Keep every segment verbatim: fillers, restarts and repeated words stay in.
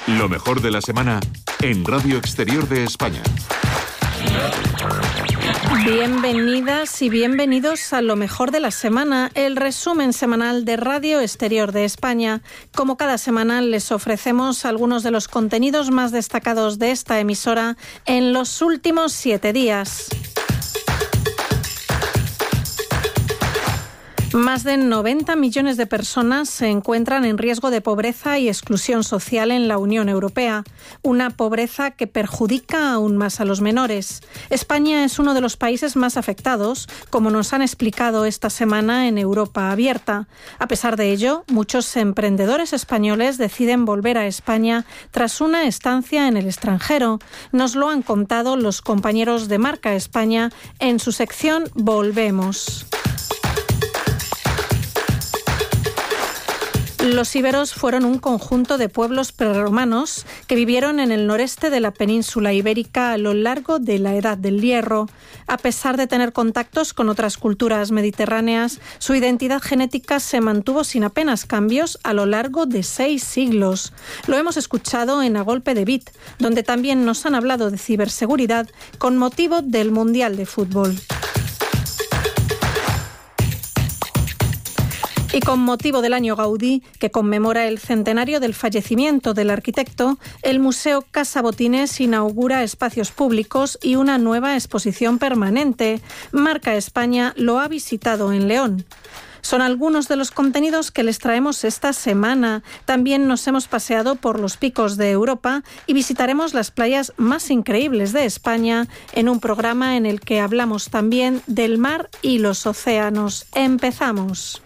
Lo mejor de la semana en Radio Exterior de España. Bienvenidas y bienvenidos a Lo mejor de la semana, el resumen semanal de Radio Exterior de España. Como cada semana les ofrecemos algunos de los contenidos más destacados de esta emisora en los últimos siete días. Más de noventa millones de personas se encuentran en riesgo de pobreza y exclusión social en la Unión Europea, una pobreza que perjudica aún más a los menores. España es uno de los países más afectados, como nos han explicado esta semana en Europa Abierta. A pesar de ello, muchos emprendedores españoles deciden volver a España tras una estancia en el extranjero. Nos lo han contado los compañeros de Marca España en su sección Volvemos. Los íberos fueron un conjunto de pueblos prerromanos que vivieron en el noreste de la península ibérica a lo largo de la Edad del Hierro. A pesar de tener contactos con otras culturas mediterráneas, su identidad genética se mantuvo sin apenas cambios a lo largo de seis siglos. Lo hemos escuchado en A Golpe de Bit, donde también nos han hablado de ciberseguridad con motivo del Mundial de Fútbol. Y con motivo del año Gaudí, que conmemora el centenario del fallecimiento del arquitecto, el Museo Casa Botines inaugura espacios públicos y una nueva exposición permanente. Marca España lo ha visitado en León. Son algunos de los contenidos que les traemos esta semana. También nos hemos paseado por los picos de Europa y visitaremos las playas más increíbles de España en un programa en el que hablamos también del mar y los océanos. Empezamos.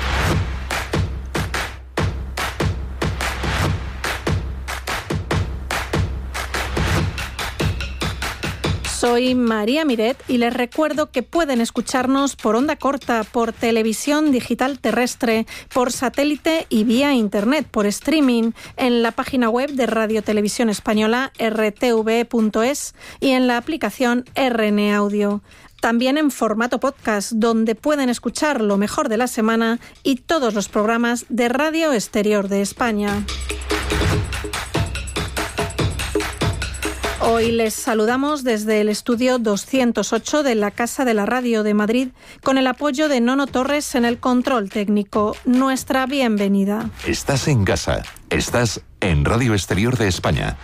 Soy María Miret y les recuerdo que pueden escucharnos por onda corta, por televisión digital terrestre, por satélite y vía internet, por streaming, en la página web de Radio Televisión Española, erre te ve punto es, y en la aplicación erre ene Audio. También en formato podcast, donde pueden escuchar lo mejor de la semana y todos los programas de Radio Exterior de España. Hoy les saludamos desde el estudio doscientos ocho de la Casa de la Radio de Madrid, con el apoyo de Nono Torres en el control técnico. Nuestra bienvenida. Estás en casa. Estás en Radio Exterior de España.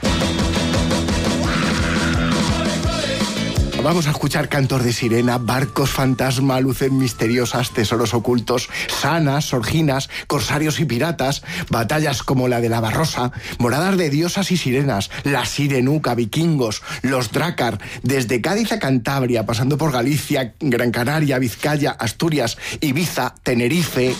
Vamos a escuchar cantos de sirena, barcos fantasma, luces misteriosas, tesoros ocultos, sanas, sorginas, corsarios y piratas, batallas como la de la Barrosa, moradas de diosas y sirenas, la Sirenuca, vikingos, los Drácar, desde Cádiz a Cantabria, pasando por Galicia, Gran Canaria, Vizcaya, Asturias, Ibiza, Tenerife.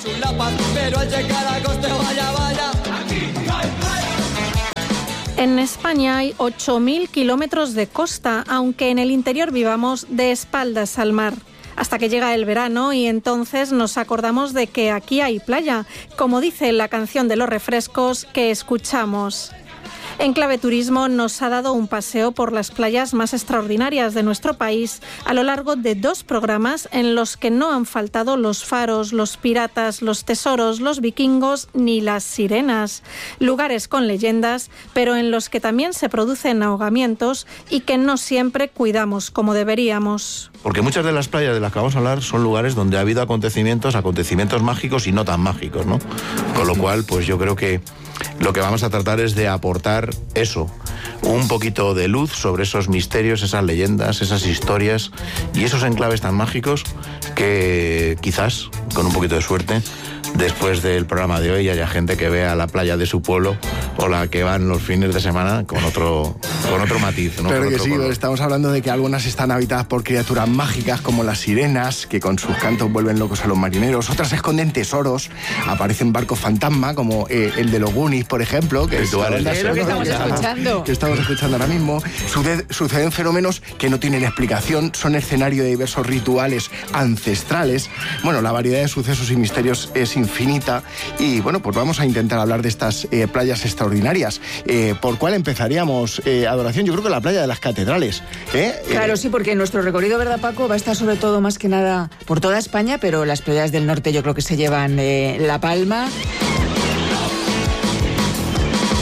En España hay ocho mil kilómetros de costa, aunque en el interior vivamos de espaldas al mar. Hasta que llega el verano y entonces nos acordamos de que aquí hay playa, como dice la canción de los refrescos que escuchamos. En Clave Turismo nos ha dado un paseo por las playas más extraordinarias de nuestro país a lo largo de dos programas en los que no han faltado los faros, los piratas, los tesoros, los vikingos ni las sirenas. Lugares con leyendas, pero en los que también se producen ahogamientos y que no siempre cuidamos como deberíamos. Porque muchas de las playas de las que vamos a hablar son lugares donde ha habido acontecimientos, acontecimientos mágicos y no tan mágicos, ¿no? Con lo cual, pues yo creo que lo que vamos a tratar es de aportar eso, un poquito de luz sobre esos misterios, esas leyendas, esas historias y esos enclaves tan mágicos que quizás, con un poquito de suerte, después del programa de hoy haya gente que vea la playa de su pueblo o la que van los fines de semana con otro, con otro matiz, ¿no? Claro Con que otro sí, color. estamos hablando de que algunas están habitadas por criaturas mágicas como las sirenas, que con sus cantos vuelven locos a los marineros, otras esconden tesoros, aparecen barcos fantasma como eh, el de los Goonies, por ejemplo, que es, Rituales de Es lo que estamos escuchando. que estamos escuchando ahora mismo. Sucede, suceden fenómenos que no tienen explicación, son escenario de diversos rituales ancestrales. Bueno, la variedad de sucesos y misterios es infinita y bueno, pues vamos a intentar hablar de estas eh, playas extraordinarias. Eh, ¿Por cuál empezaríamos, eh, Adoración? Yo creo que la playa de las catedrales. ¿eh? Claro, Eh, sí, porque nuestro recorrido, ¿verdad, Paco? Va a estar sobre todo más que nada por toda España, pero las playas del norte yo creo que se llevan eh, la palma.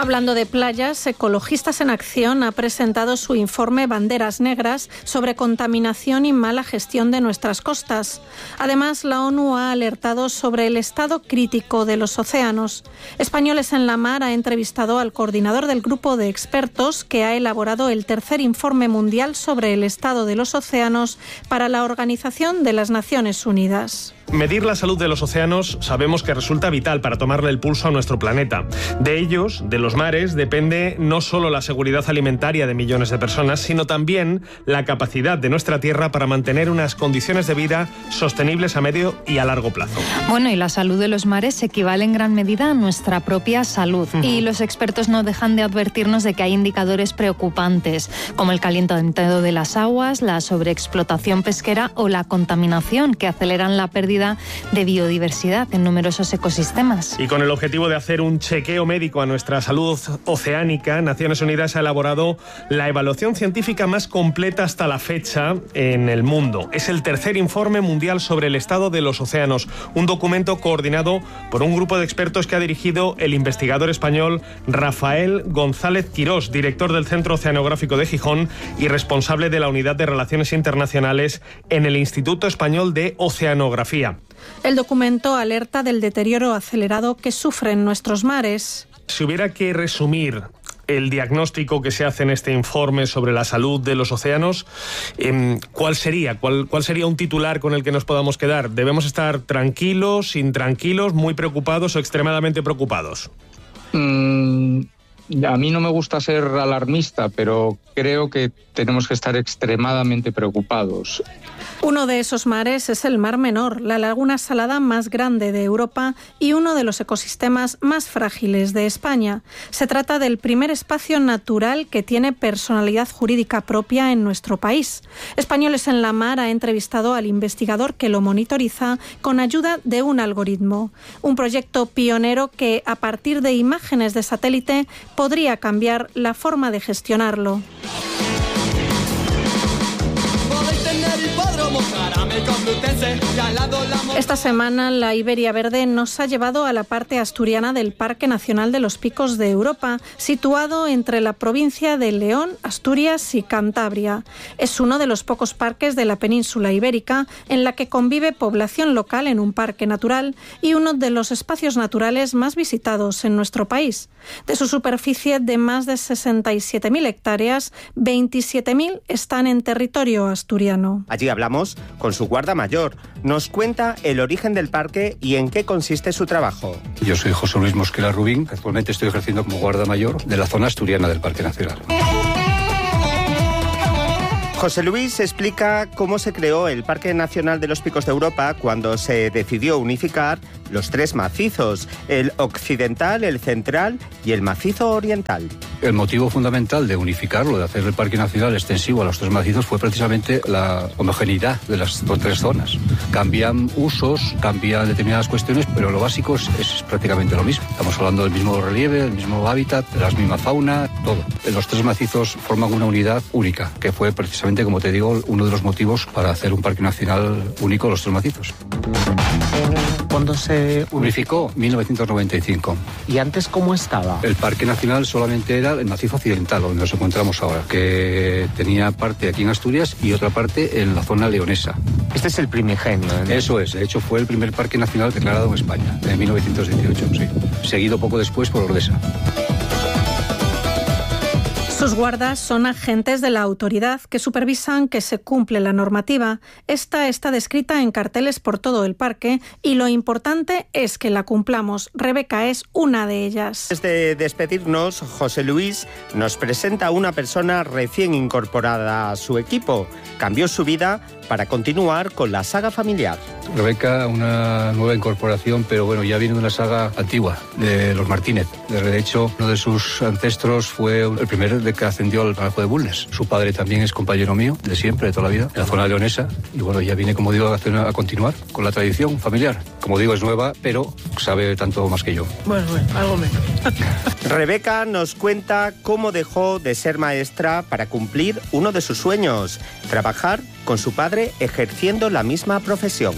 Hablando de playas, Ecologistas en Acción ha presentado su informe Banderas Negras sobre contaminación y mala gestión de nuestras costas. Además, la ONU ha alertado sobre el estado crítico de los océanos. Españoles en la Mar ha entrevistado al coordinador del grupo de expertos que ha elaborado el tercer informe mundial sobre el estado de los océanos para la Organización de las Naciones Unidas. Medir la salud de los océanos sabemos que resulta vital para tomarle el pulso a nuestro planeta. De ellos, de los mares, depende no solo la seguridad alimentaria de millones de personas, sino también la capacidad de nuestra Tierra para mantener unas condiciones de vida sostenibles a medio y a largo plazo. Bueno, y la salud de los mares equivale en gran medida a nuestra propia salud. Uh-huh. Y los expertos no dejan de advertirnos de que hay indicadores preocupantes, como el calentamiento de las aguas, la sobreexplotación pesquera o la contaminación, que aceleran la pérdida de biodiversidad en numerosos ecosistemas. Y con el objetivo de hacer un chequeo médico a nuestra salud oceánica, Naciones Unidas ha elaborado la evaluación científica más completa hasta la fecha en el mundo. Es el tercer informe mundial sobre el estado de los océanos, un documento coordinado por un grupo de expertos que ha dirigido el investigador español Rafael González Quirós, director del Centro Oceanográfico de Gijón y responsable de la Unidad de Relaciones Internacionales en el Instituto Español de Oceanografía. El documento alerta del deterioro acelerado que sufren nuestros mares. Si hubiera que resumir el diagnóstico que se hace en este informe sobre la salud de los océanos, ¿cuál sería? ¿Cuál, cuál sería un titular con el que nos podamos quedar? ¿Debemos estar tranquilos, intranquilos, muy preocupados o extremadamente preocupados? Mm, a mí no me gusta ser alarmista, pero creo que tenemos que estar extremadamente preocupados. Uno de esos mares es el Mar Menor, la laguna salada más grande de Europa y uno de los ecosistemas más frágiles de España. Se trata del primer espacio natural que tiene personalidad jurídica propia en nuestro país. Españoles en la Mar ha entrevistado al investigador que lo monitoriza con ayuda de un algoritmo. Un proyecto pionero que, a partir de imágenes de satélite, podría cambiar la forma de gestionarlo. Esta semana la Iberia Verde nos ha llevado a la parte asturiana del Parque Nacional de los Picos de Europa, situado entre la provincia de León, Asturias y Cantabria. Es uno de los pocos parques de la península ibérica en la que convive población local en un parque natural y uno de los espacios naturales más visitados en nuestro país. De su superficie de más de sesenta y siete mil hectáreas, veintisiete mil están en territorio asturiano. Allí hablamos con su guarda mayor. Nos cuenta el origen del parque y en qué consiste su trabajo. Yo soy José Luis Mosquera Rubín. Actualmente estoy ejerciendo como guarda mayor de la zona asturiana del Parque Nacional. José Luis explica cómo se creó el Parque Nacional de los Picos de Europa cuando se decidió unificar los tres macizos, el occidental, el central y el macizo oriental. El motivo fundamental de unificarlo, de hacer el Parque Nacional extensivo a los tres macizos, fue precisamente la homogeneidad de las tres zonas. Cambian usos, cambian determinadas cuestiones, pero lo básico es, es prácticamente lo mismo. Estamos hablando del mismo relieve, del mismo hábitat, de la misma fauna, todo. Los tres macizos forman una unidad única, que fue precisamente, como te digo, uno de los motivos para hacer un Parque Nacional único, los tres macizos. ¿Cuándo se unificó? mil novecientos noventa y cinco. ¿Y antes cómo estaba? El Parque Nacional solamente era el macizo occidental, donde nos encontramos ahora, que tenía parte aquí en Asturias y otra parte en la zona leonesa. Este es el primigenio, ¿eh? Eso es, de hecho fue el primer parque nacional declarado en España, en mil novecientos dieciocho, sí. Seguido poco después por Ordesa. Sus guardas son agentes de la autoridad que supervisan que se cumple la normativa. Esta está descrita en carteles por todo el parque y lo importante es que la cumplamos. Rebeca es una de ellas. Antes de despedirnos, José Luis nos presenta a una persona recién incorporada a su equipo. Cambió su vida para continuar con la saga familiar. Rebeca, una nueva incorporación, pero bueno, ya viene de una saga antigua, de los Martínez. De hecho, uno de sus ancestros fue el primero de que ascendió al Pazo de Bulnes. Su padre también es compañero mío, de siempre, de toda la vida, en la zona leonesa. Y bueno, ya viene, como digo, a, a continuar con la tradición familiar. Como digo, es nueva, pero sabe tanto más que yo. Bueno, bueno, algo menos. Rebeca nos cuenta cómo dejó de ser maestra para cumplir uno de sus sueños, trabajar con su padre ejerciendo la misma profesión.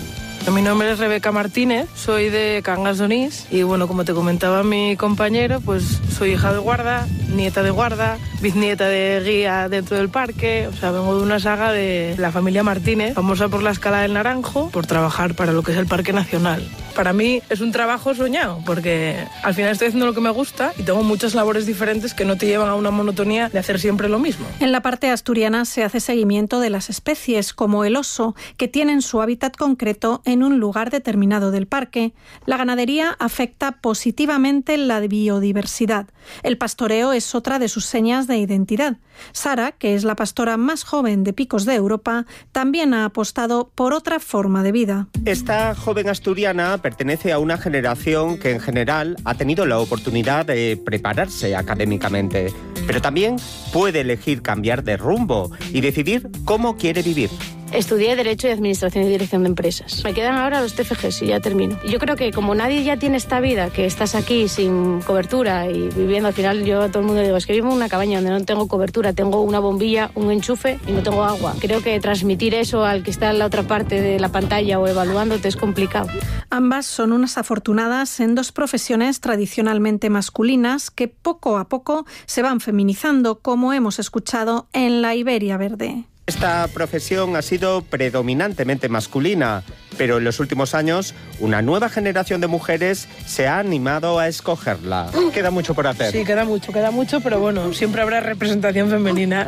Mi nombre es Rebeca Martínez, soy de Cangas de Onís y bueno, como te comentaba mi compañero, pues soy hija de guarda, nieta de guarda, bisnieta de guía dentro del parque, o sea, vengo de una saga de la familia Martínez, famosa por la Escala del Naranjo, por trabajar para lo que es el Parque Nacional. Para mí es un trabajo soñado, porque al final estoy haciendo lo que me gusta y tengo muchas labores diferentes que no te llevan a una monotonía de hacer siempre lo mismo. En la parte asturiana se hace seguimiento de las especies, como el oso, que tienen su hábitat concreto en un lugar determinado del parque. La ganadería afecta positivamente la biodiversidad. El pastoreo es otra de sus señas de identidad. Sara, que es la pastora más joven de Picos de Europa, también ha apostado por otra forma de vida. Esta joven asturiana pertenece a una generación que en general ha tenido la oportunidad de prepararse académicamente, pero también puede elegir cambiar de rumbo y decidir cómo quiere vivir. Estudié Derecho y Administración y Dirección de Empresas. Me quedan ahora los T F Gs y ya termino. Yo creo que como nadie ya tiene esta vida, que estás aquí sin cobertura y viviendo, al final yo a todo el mundo digo, es que vivo en una cabaña donde no tengo cobertura, tengo una bombilla, un enchufe y no tengo agua. Creo que transmitir eso al que está en la otra parte de la pantalla o evaluándote es complicado. Ambas son unas afortunadas en dos profesiones tradicionalmente masculinas que poco a poco se van feminizando, como hemos escuchado en la Iberia Verde. Esta profesión ha sido predominantemente masculina, pero en los últimos años una nueva generación de mujeres se ha animado a escogerla. Queda mucho por hacer. Sí, queda mucho, queda mucho, pero bueno, siempre habrá representación femenina.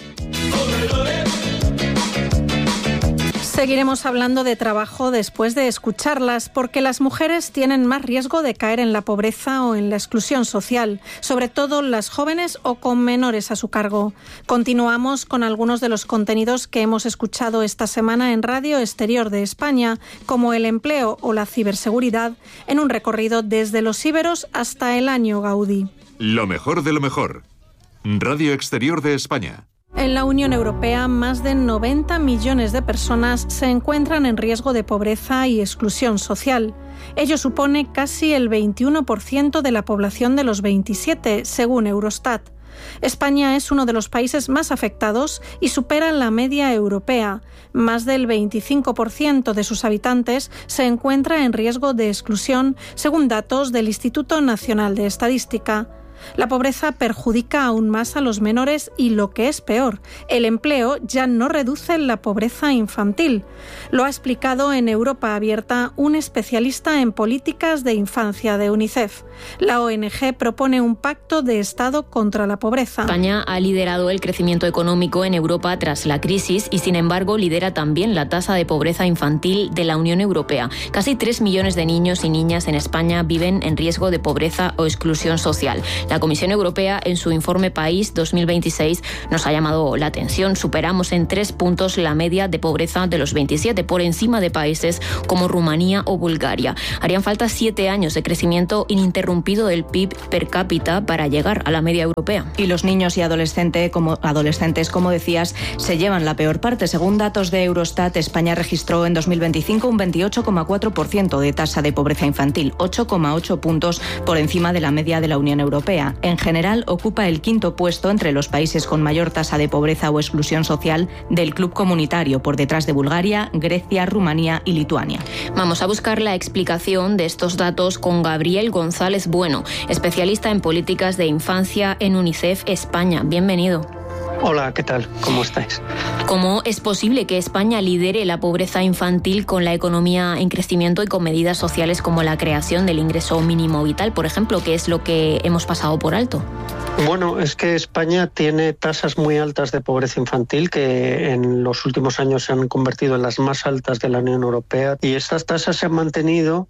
Seguiremos hablando de trabajo después de escucharlas, porque las mujeres tienen más riesgo de caer en la pobreza o en la exclusión social, sobre todo las jóvenes o con menores a su cargo. Continuamos con algunos de los contenidos que hemos escuchado esta semana en Radio Exterior de España, como el empleo o la ciberseguridad, en un recorrido desde los íberos hasta el año Gaudí. Lo mejor de lo mejor. Radio Exterior de España. En la Unión Europea, más de noventa millones de personas se encuentran en riesgo de pobreza y exclusión social. Ello supone casi el veintiuno por ciento de la población de los veintisiete, según Eurostat. España es uno de los países más afectados y supera la media europea. Más del veinticinco por ciento de sus habitantes se encuentra en riesgo de exclusión, según datos del Instituto Nacional de Estadística. La pobreza perjudica aún más a los menores y, lo que es peor, el empleo ya no reduce la pobreza infantil. Lo ha explicado en Europa Abierta un especialista en políticas de infancia de UNICEF. La O N G propone un pacto de Estado contra la pobreza. España ha liderado el crecimiento económico en Europa tras la crisis y, sin embargo, lidera también la tasa de pobreza infantil de la Unión Europea. Casi tres millones de niños y niñas en España viven en riesgo de pobreza o exclusión social. La Comisión Europea, en su informe País dos mil veintiséis, nos ha llamado la atención. Superamos en tres puntos la media de pobreza de los veintisiete, por encima de países como Rumanía o Bulgaria. Harían falta siete años de crecimiento ininterrumpido del P I B per cápita para llegar a la media europea. Y los niños y adolescentes, como, adolescentes, como decías, se llevan la peor parte. Según datos de Eurostat, España registró en dos mil veinticinco un veintiocho coma cuatro por ciento de tasa de pobreza infantil, ocho coma ocho puntos por encima de la media de la Unión Europea. En general, ocupa el quinto puesto entre los países con mayor tasa de pobreza o exclusión social del club comunitario, por detrás de Bulgaria, Grecia, Rumanía y Lituania. Vamos a buscar la explicación de estos datos con Gabriel González Bueno, especialista en políticas de infancia en UNICEF España. Bienvenido. Hola, ¿qué tal? ¿Cómo estáis? ¿Cómo es posible que España lidere la pobreza infantil con la economía en crecimiento y con medidas sociales como la creación del ingreso mínimo vital, por ejemplo, que es lo que hemos pasado por alto? Bueno, es que España tiene tasas muy altas de pobreza infantil que en los últimos años se han convertido en las más altas de la Unión Europea, y estas tasas se han mantenido.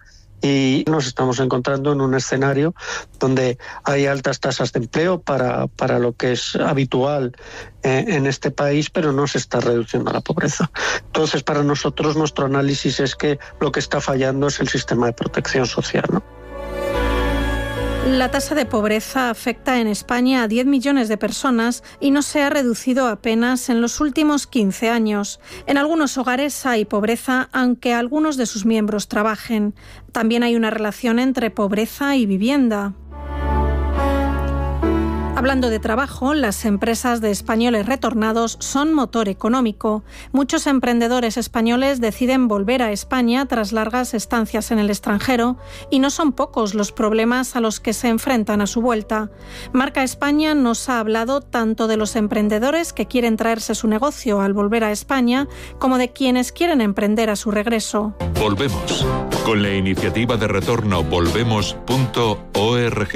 Y nos estamos encontrando en un escenario donde hay altas tasas de empleo para, para lo que es habitual eh, en este país, pero no se está reduciendo la pobreza. Entonces, para nosotros, nuestro análisis es que lo que está fallando es el sistema de protección social, ¿no? La tasa de pobreza afecta en España a diez millones de personas y no se ha reducido apenas en los últimos quince años. En algunos hogares hay pobreza, aunque algunos de sus miembros trabajen. También hay una relación entre pobreza y vivienda. Hablando de trabajo, las empresas de españoles retornados son motor económico. Muchos emprendedores españoles deciden volver a España tras largas estancias en el extranjero y no son pocos los problemas a los que se enfrentan a su vuelta. Marca España nos ha hablado tanto de los emprendedores que quieren traerse su negocio al volver a España como de quienes quieren emprender a su regreso. Volvemos con la iniciativa de retorno volvemos punto org.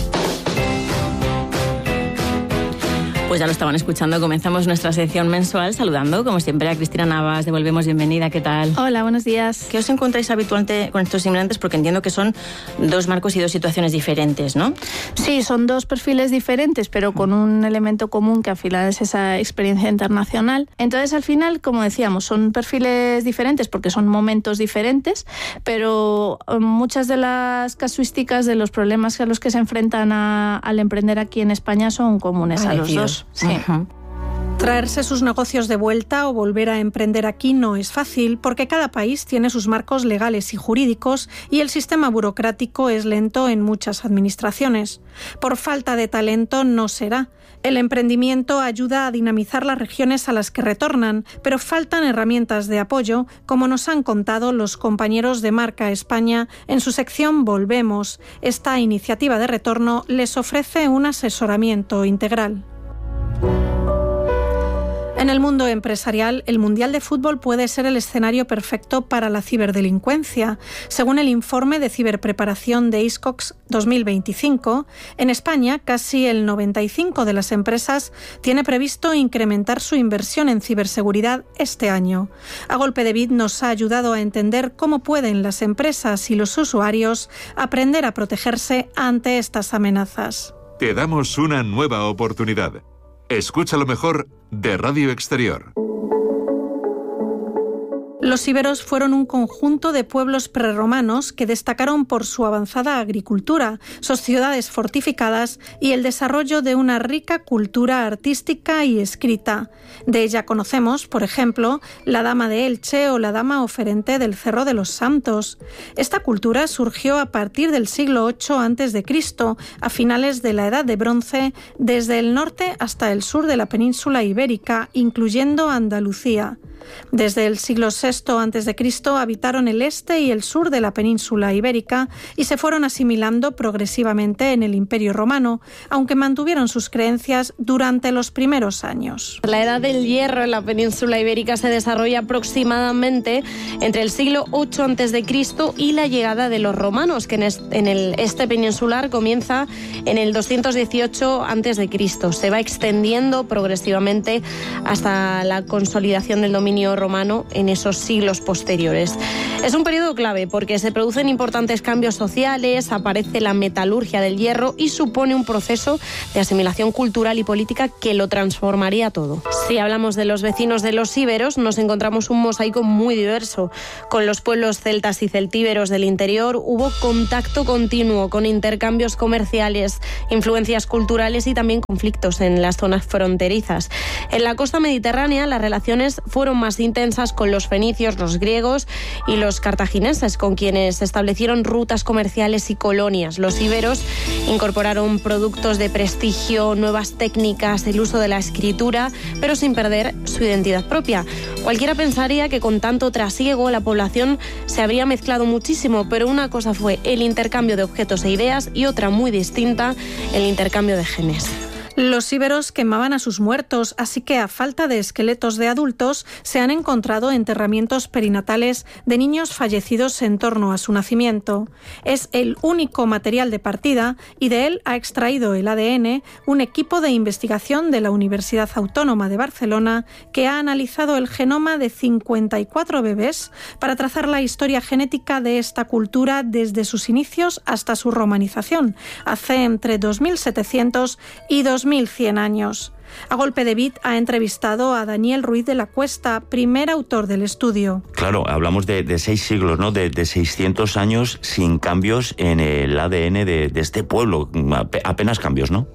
Pues ya lo estaban escuchando, comenzamos nuestra sección mensual saludando, como siempre, a Cristina Navas de Volvemos. Bienvenida, ¿qué tal? Hola, buenos días. ¿Qué os encontráis habitualmente con estos inmigrantes? Porque entiendo que son dos marcos y dos situaciones diferentes, ¿no? Sí, son dos perfiles diferentes, pero con un elemento común que al final es esa experiencia internacional. Entonces, al final, como decíamos, son perfiles diferentes porque son momentos diferentes, pero muchas de las casuísticas de los problemas a los que se enfrentan a, al emprender aquí en España son comunes a los dos. Sí. Uh-huh. Traerse sus negocios de vuelta o volver a emprender aquí no es fácil porque cada país tiene sus marcos legales y jurídicos y el sistema burocrático es lento en muchas administraciones. Por falta de talento no será. El emprendimiento ayuda a dinamizar las regiones a las que retornan, pero faltan herramientas de apoyo, como nos han contado los compañeros de Marca España en su sección Volvemos. Esta iniciativa de retorno les ofrece un asesoramiento integral. En el mundo empresarial, el Mundial de Fútbol puede ser el escenario perfecto para la ciberdelincuencia. Según el informe de ciberpreparación de ISCOX dos mil veinticinco, en España casi el noventa y cinco por ciento de las empresas tiene previsto incrementar su inversión en ciberseguridad este año. A Golpe de Bit nos ha ayudado a entender cómo pueden las empresas y los usuarios aprender a protegerse ante estas amenazas. Te damos una nueva oportunidad. Escucha lo mejor de Radio Exterior. Los íberos fueron un conjunto de pueblos prerromanos que destacaron por su avanzada agricultura, sus ciudades fortificadas y el desarrollo de una rica cultura artística y escrita. De ella conocemos, por ejemplo, la Dama de Elche o la Dama oferente del Cerro de los Santos. Esta cultura surgió a partir del siglo octavo antes de Cristo, a finales de la Edad de Bronce, desde el norte hasta el sur de la península ibérica, incluyendo Andalucía. Desde el siglo sexto antes de Cristo habitaron el este y el sur de la península ibérica y se fueron asimilando progresivamente en el Imperio Romano, aunque mantuvieron sus creencias durante los primeros años. La Edad del Hierro en la península ibérica se desarrolla aproximadamente entre el siglo octavo antes de Cristo y la llegada de los romanos, que en el este peninsular comienza en el doscientos dieciocho antes de Cristo. Se va extendiendo progresivamente hasta la consolidación del dominio romano en esos siglos posteriores. Es un periodo clave porque se producen importantes cambios sociales, aparece la metalurgia del hierro y supone un proceso de asimilación cultural y política que lo transformaría todo. Si hablamos de los vecinos de los íberos, nos encontramos un mosaico muy diverso. Con los pueblos celtas y celtíberos del interior hubo contacto continuo con intercambios comerciales, influencias culturales y también conflictos en las zonas fronterizas. En la costa mediterránea las relaciones fueron más intensas con los fenicios, los griegos y los cartagineses, con quienes se establecieron rutas comerciales y colonias. Los íberos incorporaron productos de prestigio, nuevas técnicas, el uso de la escritura, pero sin perder su identidad propia. Cualquiera pensaría que con tanto trasiego la población se habría mezclado muchísimo, pero una cosa fue el intercambio de objetos e ideas y otra muy distinta, el intercambio de genes. Los íberos quemaban a sus muertos, así que a falta de esqueletos de adultos se han encontrado enterramientos perinatales de niños fallecidos en torno a su nacimiento. Es el único material de partida y de él ha extraído el A D N un equipo de investigación de la Universidad Autónoma de Barcelona que ha analizado el genoma de cincuenta y cuatro bebés para trazar la historia genética de esta cultura desde sus inicios hasta su romanización, hace entre dos mil setecientos y dos mil cien años. A Golpe de Bit ha entrevistado a Daniel Ruiz de la Cuesta, primer autor del estudio. Claro, hablamos de, de seis siglos, ¿no? De, de seiscientos años sin cambios en el A D N de, de este pueblo. Apenas cambios, ¿no?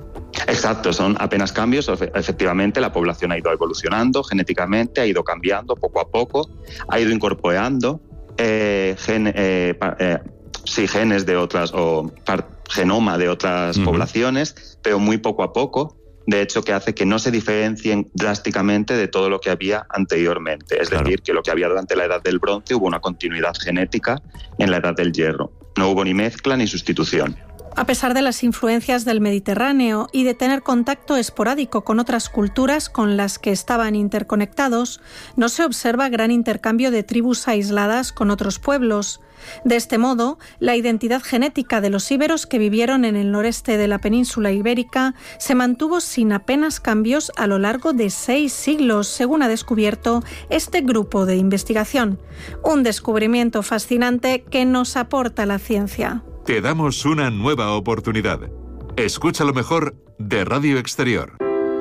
Exacto, son apenas cambios. Efectivamente, la población ha ido evolucionando genéticamente, ha ido cambiando poco a poco, ha ido incorporando eh, gen, eh, eh, sí, genes de otras o par, genoma de otras uh-huh. poblaciones, pero muy poco a poco. De hecho, que hace que no se diferencien drásticamente de todo lo que había anteriormente. Es claro. decir, que lo que había durante la Edad del Bronce hubo una continuidad genética en la Edad del Hierro. No hubo ni mezcla ni sustitución. A pesar de las influencias del Mediterráneo y de tener contacto esporádico con otras culturas con las que estaban interconectados, no se observa gran intercambio de tribus aisladas con otros pueblos. De este modo, la identidad genética de los íberos que vivieron en el noreste de la península ibérica se mantuvo sin apenas cambios a lo largo de seis siglos, según ha descubierto este grupo de investigación. Un descubrimiento fascinante que nos aporta la ciencia. Te damos una nueva oportunidad. Escucha lo mejor de Radio Exterior.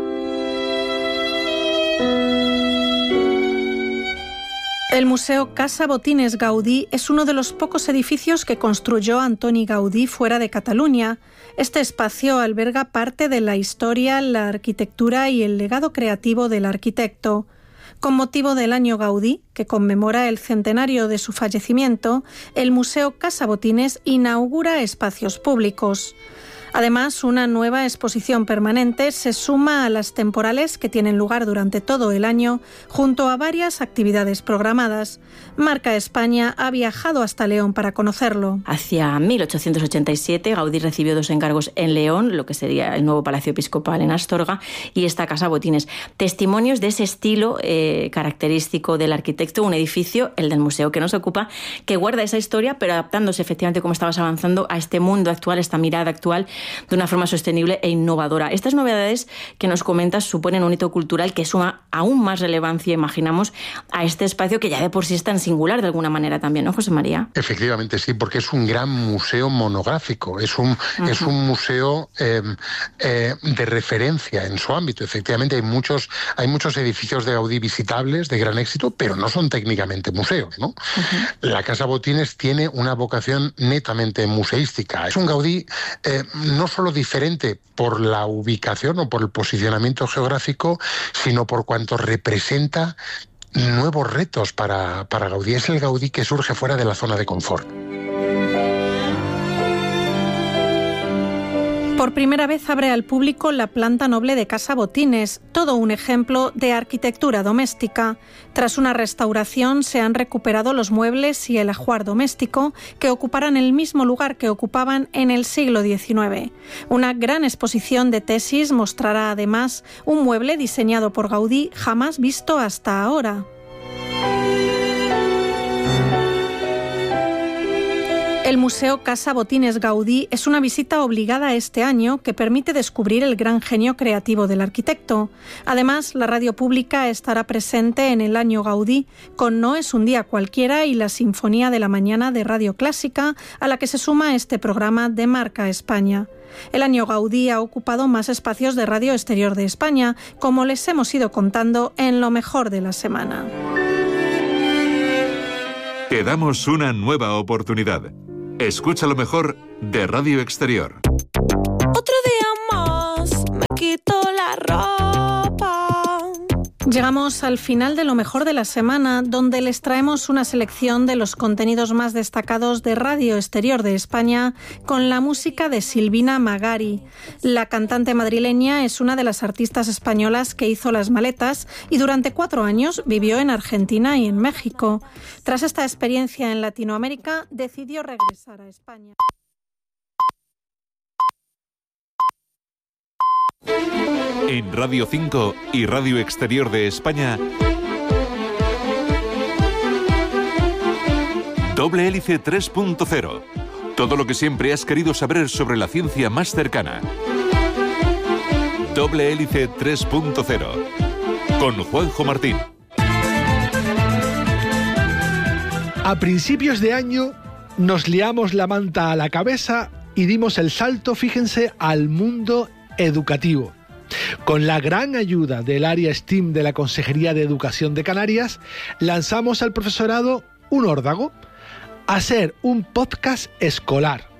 El Museo Casa Botines Gaudí es uno de los pocos edificios que construyó Antoni Gaudí fuera de Cataluña. Este espacio alberga parte de la historia, la arquitectura y el legado creativo del arquitecto. Con motivo del Año Gaudí, que conmemora el centenario de su fallecimiento, el Museo Casa Botines inaugura espacios públicos. Además, una nueva exposición permanente se suma a las temporales que tienen lugar durante todo el año, junto a varias actividades programadas. Marca España ha viajado hasta León para conocerlo. Hacia mil ochocientos ochenta y siete, Gaudí recibió dos encargos en León, lo que sería el nuevo Palacio Episcopal en Astorga, y esta Casa Botines. Testimonios de ese estilo eh, característico del arquitecto, un edificio, el del museo que nos ocupa, que guarda esa historia, pero adaptándose efectivamente, como estabas avanzando, a este mundo actual, esta mirada actual, de una forma sostenible e innovadora. Estas novedades que nos comentas suponen un hito cultural que suma aún más relevancia, imaginamos, a este espacio que ya de por sí es tan singular de alguna manera también, ¿no, José María? Efectivamente, sí, porque es un gran museo monográfico, es un, uh-huh. es un museo eh, eh, de referencia en su ámbito. Efectivamente, hay muchos, hay muchos edificios de Gaudí visitables, de gran éxito, pero no son técnicamente museos, ¿no? Uh-huh. La Casa Botines tiene una vocación netamente museística. Es un Gaudí eh, no solo diferente por la ubicación o por el posicionamiento geográfico, sino por cuanto representa nuevos retos para, para Gaudí. Es el Gaudí que surge fuera de la zona de confort. Por primera vez abre al público la planta noble de Casa Botines, todo un ejemplo de arquitectura doméstica. Tras una restauración se han recuperado los muebles y el ajuar doméstico que ocuparán el mismo lugar que ocupaban en el siglo diecinueve. Una gran exposición de tesis mostrará además un mueble diseñado por Gaudí jamás visto hasta ahora. El Museo Casa Botines Gaudí es una visita obligada este año que permite descubrir el gran genio creativo del arquitecto. Además, la radio pública estará presente en el Año Gaudí con No es un día cualquiera y la Sinfonía de la Mañana de Radio Clásica, a la que se suma este programa de Marca España. El Año Gaudí ha ocupado más espacios de Radio Exterior de España, como les hemos ido contando en lo mejor de la semana. Te damos una nueva oportunidad. Escucha lo mejor de Radio Exterior. Otro día más, me quito la ropa. Llegamos al final de lo mejor de la semana, donde les traemos una selección de los contenidos más destacados de Radio Exterior de España, con la música de Silvina Magari. La cantante madrileña es una de las artistas españolas que hizo las maletas y durante cuatro años vivió en Argentina y en México. Tras esta experiencia en Latinoamérica, decidió regresar a España. En Radio cinco y Radio Exterior de España, Doble Hélice tres punto cero. Todo lo que siempre has querido saber sobre la ciencia más cercana. Doble Hélice tres punto cero. Con Juanjo Martín. A principios de año nos liamos la manta a la cabeza y dimos el salto, fíjense, al mundo educativo. Con la gran ayuda del área S T E A M de la Consejería de Educación de Canarias, lanzamos al profesorado un órdago: hacer un podcast escolar.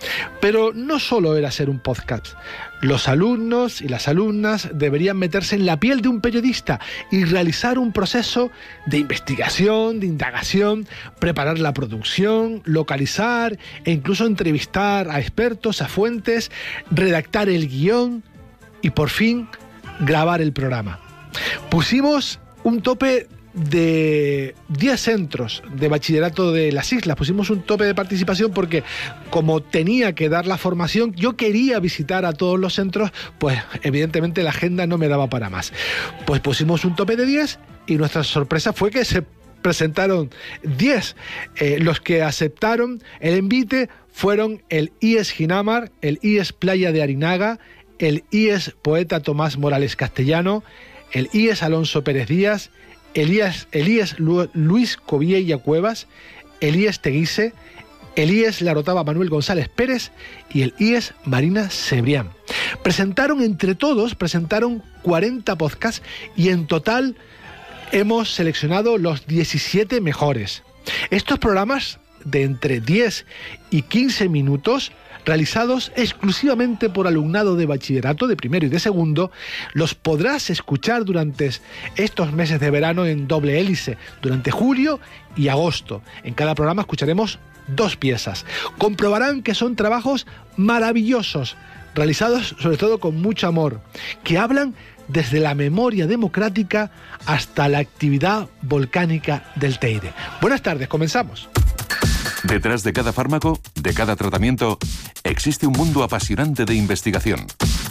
Pero no solo era ser un podcast. Los alumnos y las alumnas deberían meterse en la piel de un periodista y realizar un proceso de investigación, de indagación, preparar la producción, localizar e incluso entrevistar a expertos, a fuentes, redactar el guión y por fin grabar el programa. Pusimos un tope de diez centros de bachillerato de las islas. Pusimos un tope de participación porque como tenía que dar la formación, yo quería visitar a todos los centros, pues evidentemente la agenda no me daba para más. Pues pusimos un tope de diez y nuestra sorpresa fue que se presentaron diez. Eh, los que aceptaron el envite fueron el I E S Ginamar, el I E S Playa de Arinaga, el I E S Poeta Tomás Morales Castellano, el I E S Alonso Pérez Díaz, el I E S, el I E S Luis Coviella Cuevas, el I E S Teguise, el I E S Larotava Manuel González Pérez y el I E S Marina Cebrián. Presentaron entre todos, presentaron cuarenta podcasts y en total hemos seleccionado los diecisiete mejores. Estos programas de entre diez y quince minutos, realizados exclusivamente por alumnado de bachillerato de primero y de segundo, los podrás escuchar durante estos meses de verano en doble hélice, durante julio y agosto. En cada programa escucharemos dos piezas. Comprobarán que son trabajos maravillosos, realizados sobre todo con mucho amor, que hablan desde la memoria democrática hasta la actividad volcánica del Teide. Buenas tardes, comenzamos. Detrás de cada fármaco, de cada tratamiento, existe un mundo apasionante de investigación.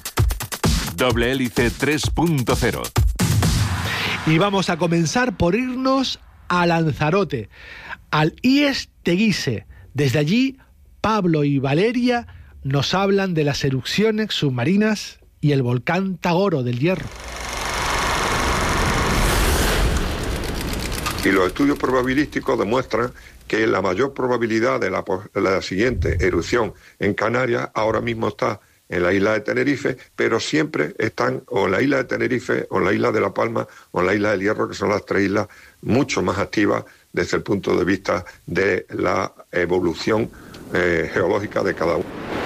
Doble Hélice tres punto cero. Y vamos a comenzar por irnos a Lanzarote, al I E S Teguise. Desde allí, Pablo y Valeria nos hablan de las erupciones submarinas y el volcán Tagoro del Hierro. Y los estudios probabilísticos demuestran que la mayor probabilidad de la, de la siguiente erupción en Canarias ahora mismo está en la isla de Tenerife, pero siempre están o en la isla de Tenerife, o en la isla de La Palma, o en la isla del Hierro, que son las tres islas mucho más activas desde el punto de vista de la evolución eh, geológica de cada uno.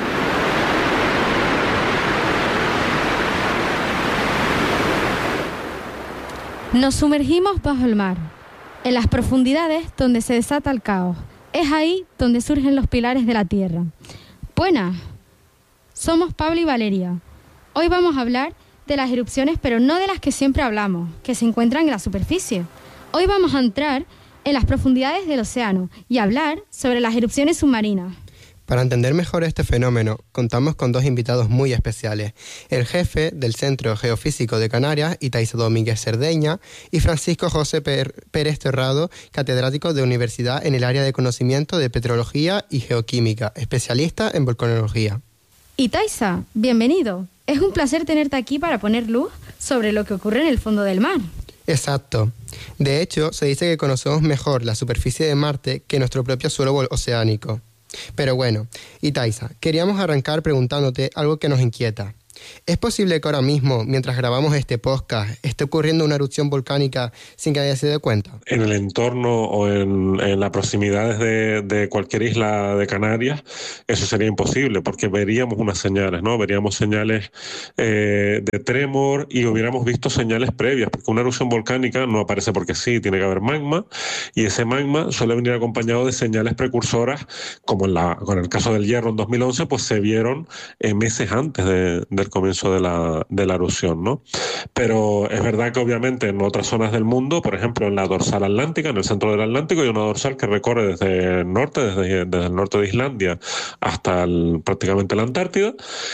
Nos sumergimos bajo el mar, en las profundidades donde se desata el caos. Es ahí donde surgen los pilares de la Tierra. Buenas, somos Pablo y Valeria. Hoy vamos a hablar de las erupciones, pero no de las que siempre hablamos, que se encuentran en la superficie. Hoy vamos a entrar en las profundidades del océano y hablar sobre las erupciones submarinas. Para entender mejor este fenómeno, contamos con dos invitados muy especiales. El jefe del Centro Geofísico de Canarias, Itaiza Domínguez Cerdeña, y Francisco José Pérez Terrado, catedrático de Universidad en el área de conocimiento de petrología y geoquímica, especialista en volcanología. Itaiza, bienvenido. Es un placer tenerte aquí para poner luz sobre lo que ocurre en el fondo del mar. Exacto. De hecho, se dice que conocemos mejor la superficie de Marte que nuestro propio suelo oceánico. Pero bueno, Itaiza, queríamos arrancar preguntándote algo que nos inquieta. ¿Es posible que ahora mismo, mientras grabamos este podcast, esté ocurriendo una erupción volcánica sin que nadie se dé cuenta? En el entorno o en, en las proximidades de, de cualquier isla de Canarias, eso sería imposible, porque veríamos unas señales, ¿no? Veríamos señales eh, de tremor y hubiéramos visto señales previas, porque una erupción volcánica no aparece porque sí, tiene que haber magma, y ese magma suele venir acompañado de señales precursoras, como en la, con el caso del Hierro en dos mil once, pues se vieron eh, meses antes de, del comienzo de la, de la erupción, ¿no? Pero es verdad que obviamente en otras zonas del mundo, por ejemplo en la dorsal atlántica, en el centro del Atlántico, hay una dorsal que recorre desde el norte, desde, desde el norte de Islandia hasta el, prácticamente la Antártida,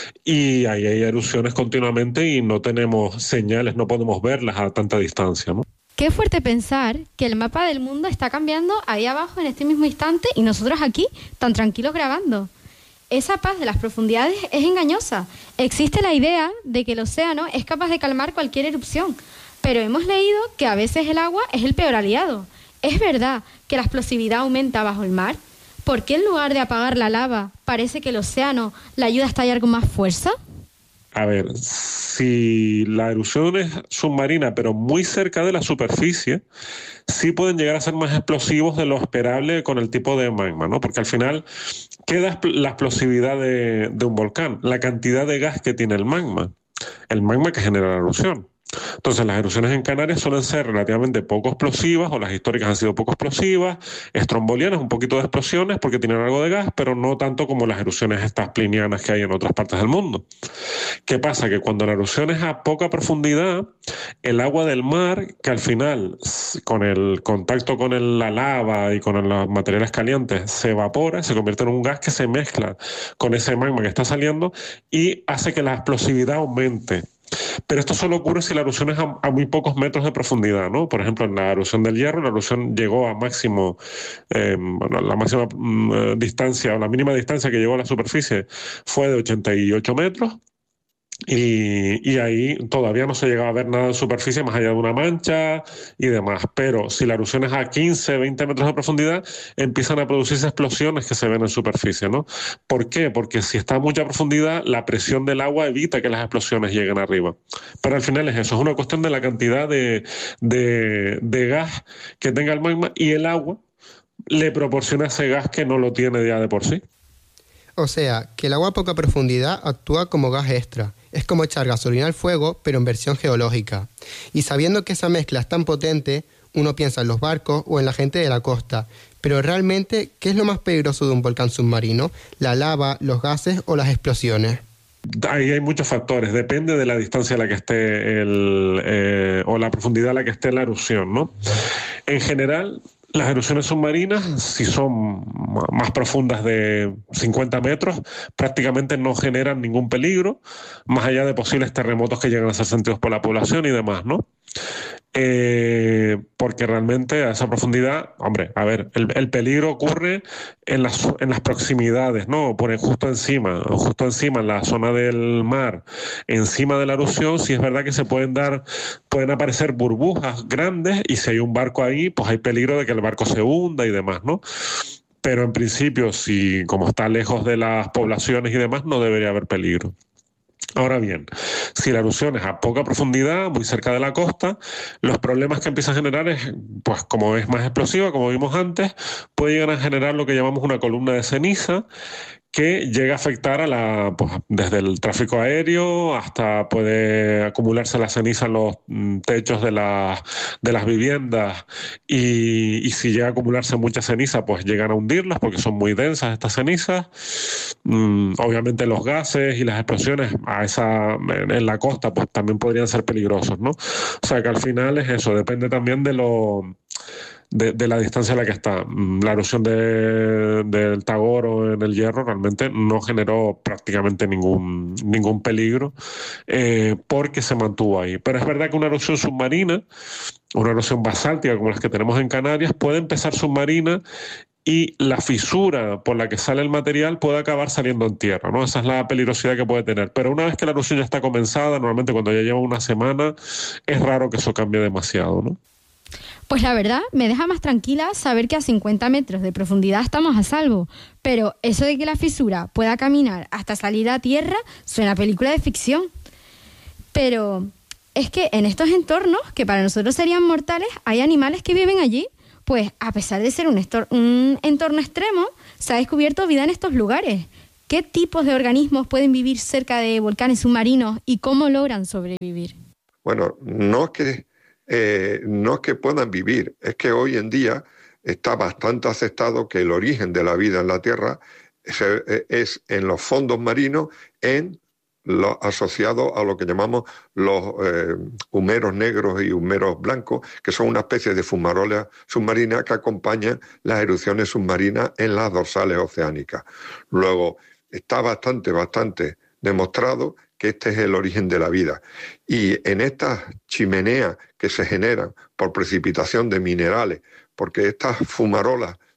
y ahí hay erupciones continuamente y no tenemos señales, no podemos verlas a tanta distancia, ¿no? Qué fuerte pensar que el mapa del mundo está cambiando ahí abajo en este mismo instante y nosotros aquí tan tranquilos grabando. Esa paz de las profundidades es engañosa. Existe la idea de que el océano es capaz de calmar cualquier erupción, pero hemos leído que a veces el agua es el peor aliado. ¿Es verdad que la explosividad aumenta bajo el mar? ¿Por qué en lugar de apagar la lava parece que el océano la ayuda a estallar con más fuerza? A ver, si la erupción es submarina, pero muy cerca de la superficie, sí pueden llegar a ser más explosivos de lo esperable con el tipo de magma, ¿no? Porque al final, ¿qué da la explosividad de, de un volcán? La cantidad de gas que tiene el magma, el magma que genera la erupción. Entonces, las erupciones en Canarias suelen ser relativamente poco explosivas, o las históricas han sido poco explosivas, estrombolianas, un poquito de explosiones porque tienen algo de gas, pero no tanto como las erupciones estas plinianas que hay en otras partes del mundo. ¿Qué pasa? Que cuando la erupción es a poca profundidad, el agua del mar, que al final, con el contacto con el, la lava y con los materiales calientes, se evapora, se convierte en un gas que se mezcla con ese magma que está saliendo y hace que la explosividad aumente. Pero esto solo ocurre si la erupción es a, a muy pocos metros de profundidad, ¿no? Por ejemplo, en la erupción del Hierro, la erupción llegó a máximo, eh, bueno, la máxima mm, distancia, o la mínima distancia que llegó a la superficie fue de ochenta y ocho metros. Y, y ahí todavía no se llegaba a ver nada en superficie más allá de una mancha y demás. Pero si la erupción es a quince, veinte metros de profundidad, empiezan a producirse explosiones que se ven en superficie, ¿no? ¿Por qué? Porque si está a mucha profundidad, la presión del agua evita que las explosiones lleguen arriba. Pero al final es eso, es una cuestión de la cantidad de, de, de gas que tenga el magma, y el agua le proporciona ese gas que no lo tiene ya de por sí. O sea, que el agua a poca profundidad actúa como gas extra. Es como echar gasolina al fuego, pero en versión geológica. Y sabiendo que esa mezcla es tan potente, uno piensa en los barcos o en la gente de la costa. Pero realmente, ¿qué es lo más peligroso de un volcán submarino? ¿La lava, los gases o las explosiones? Ahí hay muchos factores, depende de la distancia a la que esté el, eh, o la profundidad a la que esté la erupción, ¿no? En general, las erupciones submarinas, si son más profundas de cincuenta metros, prácticamente no generan ningún peligro, más allá de posibles terremotos que llegan a ser sentidos por la población y demás, ¿no? Eh, porque realmente a esa profundidad, hombre, a ver, el, el peligro ocurre en las, en las proximidades, ¿no? Por justo encima, justo encima, en la zona del mar, encima de la erupción, sí es verdad que se pueden dar, pueden aparecer burbujas grandes, y si hay un barco ahí, pues hay peligro de que el barco se hunda y demás, ¿no? Pero en principio, si como está lejos de las poblaciones y demás, no debería haber peligro. Ahora bien, si la erupción es a poca profundidad, muy cerca de la costa, los problemas que empieza a generar es, pues como es más explosiva, como vimos antes, puede llegar a generar lo que llamamos una columna de ceniza, que llega a afectar a la, pues, desde el tráfico aéreo hasta puede acumularse la ceniza en los techos de, la, de las viviendas, y, y si llega a acumularse mucha ceniza, pues llegan a hundirlas porque son muy densas estas cenizas. Mm, obviamente los gases y las explosiones a esa, en, en la costa, pues también podrían ser peligrosos, ¿no? O sea que al final es eso, depende también de lo... De, de la distancia a la que está. La erupción de, del Tagoro en el Hierro realmente no generó prácticamente ningún, ningún peligro, eh, porque se mantuvo ahí. Pero es verdad que una erupción submarina, una erupción basáltica como las que tenemos en Canarias, puede empezar submarina y la fisura por la que sale el material puede acabar saliendo en tierra, ¿no? Esa es la peligrosidad que puede tener. Pero una vez que la erupción ya está comenzada, normalmente cuando ya lleva una semana, es raro que eso cambie demasiado, ¿no? Pues la verdad, me deja más tranquila saber que a cincuenta metros de profundidad estamos a salvo. Pero eso de que la fisura pueda caminar hasta salir a tierra suena a película de ficción. Pero es que en estos entornos, que para nosotros serían mortales, hay animales que viven allí. Pues a pesar de ser un, estor- un entorno extremo, se ha descubierto vida en estos lugares. ¿Qué tipos de organismos pueden vivir cerca de volcanes submarinos y cómo logran sobrevivir? Bueno, no es que... Eh, no es que puedan vivir, es que hoy en día está bastante aceptado que el origen de la vida en la Tierra es, es en los fondos marinos, en lo asociado a lo que llamamos los eh, humeros negros y humeros blancos, que son una especie de fumarolas submarinas que acompañan las erupciones submarinas en las dorsales oceánicas. Luego, está bastante, bastante demostrado que este es el origen de la vida. Y en estas chimeneas que se generan por precipitación de minerales, porque estas fumarolas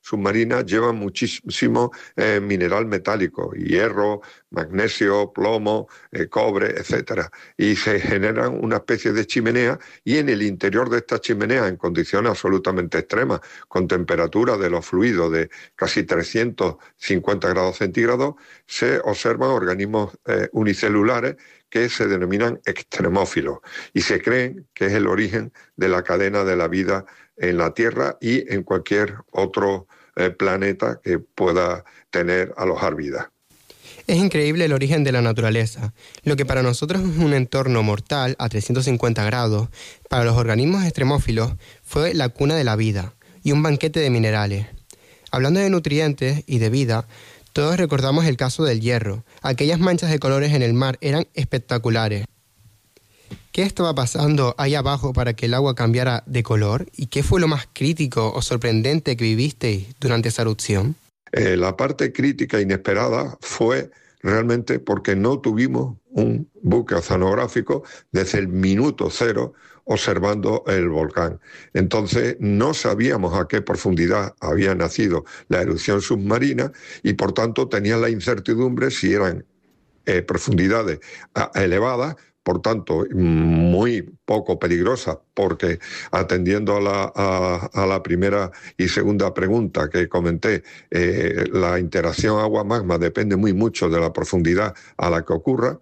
submarina llevan muchísimo eh, mineral metálico, hierro, magnesio, plomo, eh, cobre, etcétera, y se generan una especie de chimenea, y en el interior de esta chimenea, en condiciones absolutamente extremas, con temperatura de los fluidos de casi trescientos cincuenta grados centígrados, se observan organismos eh, unicelulares que se denominan extremófilos y se creen que es el origen de la cadena de la vida en la Tierra y en cualquier otro eh, planeta que pueda tener alojar vida. Es increíble el origen de la naturaleza. Lo que para nosotros es un entorno mortal a trescientos cincuenta grados, para los organismos extremófilos fue la cuna de la vida y un banquete de minerales. Hablando de nutrientes y de vida, todos recordamos el caso del hierro. Aquellas manchas de colores en el mar eran espectaculares. ¿Qué estaba pasando ahí abajo para que el agua cambiara de color? ¿Y qué fue lo más crítico o sorprendente que vivisteis durante esa erupción? Eh, la parte crítica inesperada fue realmente porque no tuvimos un buque oceanográfico desde el minuto cero observando el volcán. Entonces no sabíamos a qué profundidad había nacido la erupción submarina y por tanto tenía la incertidumbre si eran eh, profundidades a, elevadas, por tanto muy poco peligrosas, porque atendiendo a la, a, a la primera y segunda pregunta que comenté, eh, la interacción agua-magma depende muy mucho de la profundidad a la que ocurra.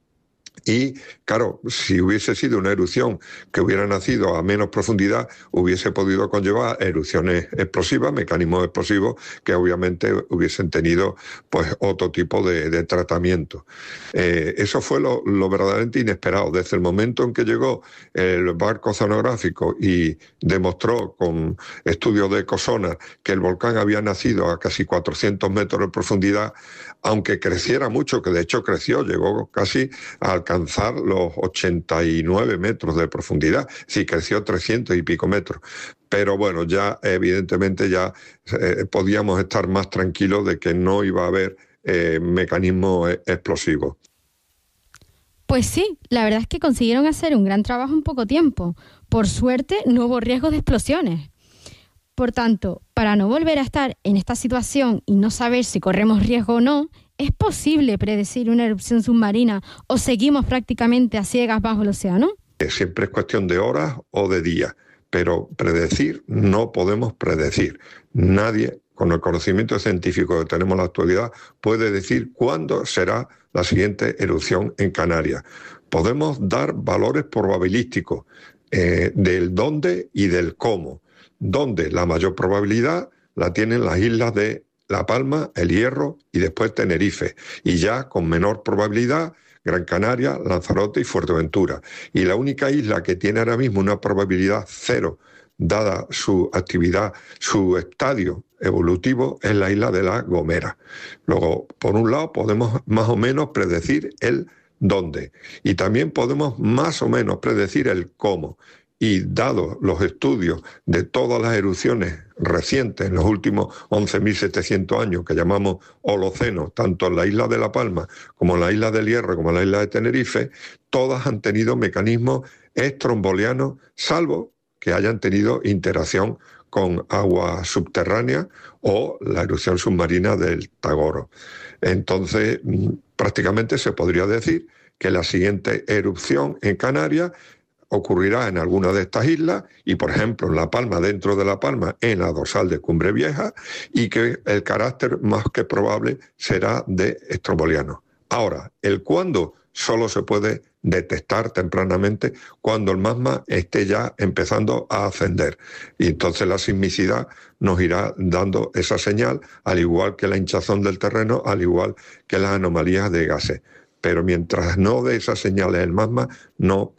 Y, claro, si hubiese sido una erupción que hubiera nacido a menos profundidad, hubiese podido conllevar erupciones explosivas, mecanismos explosivos que obviamente hubiesen tenido pues otro tipo de, de tratamiento. Eh, eso fue lo, lo verdaderamente inesperado. Desde el momento en que llegó el barco oceanográfico y demostró con estudios de ecosonar que el volcán había nacido a casi cuatrocientos metros de profundidad, aunque creciera mucho, que de hecho creció, llegó casi a alcanzar los ochenta y nueve metros de profundidad, sí, creció trescientos y pico metros. Pero bueno, ya evidentemente ya eh, podíamos estar más tranquilos de que no iba a haber eh, mecanismos explosivos. Pues sí, la verdad es que consiguieron hacer un gran trabajo en poco tiempo. Por suerte no hubo riesgo de explosiones. Por tanto, para no volver a estar en esta situación y no saber si corremos riesgo o no, ¿es posible predecir una erupción submarina o seguimos prácticamente a ciegas bajo el océano? Siempre es cuestión de horas o de días, pero predecir no podemos predecir. Nadie, con el conocimiento científico que tenemos en la actualidad, puede decir cuándo será la siguiente erupción en Canarias. Podemos dar valores probabilísticos eh, del dónde y del cómo. Donde la mayor probabilidad la tienen las islas de La Palma, El Hierro y después Tenerife. Y ya con menor probabilidad, Gran Canaria, Lanzarote y Fuerteventura. Y la única isla que tiene ahora mismo una probabilidad cero, dada su actividad, su estadio evolutivo, es la isla de La Gomera. Luego, por un lado, podemos más o menos predecir el dónde. Y también podemos más o menos predecir el cómo. Y dado los estudios de todas las erupciones recientes en los últimos once mil setecientos años que llamamos Holoceno, tanto en la isla de La Palma como en la isla del Hierro como en la isla de Tenerife, todas han tenido mecanismos estrombolianos, salvo que hayan tenido interacción con agua subterránea o la erupción submarina del Tagoro. Entonces, prácticamente se podría decir que la siguiente erupción en Canarias ocurrirá en alguna de estas islas y, por ejemplo, en La Palma, dentro de La Palma, en la dorsal de Cumbre Vieja, y que el carácter más que probable será de estromboliano. Ahora, el cuándo solo se puede detectar tempranamente cuando el magma esté ya empezando a ascender. Y entonces la sismicidad nos irá dando esa señal, al igual que la hinchazón del terreno, al igual que las anomalías de gases. Pero mientras no dé esas señales el magma, no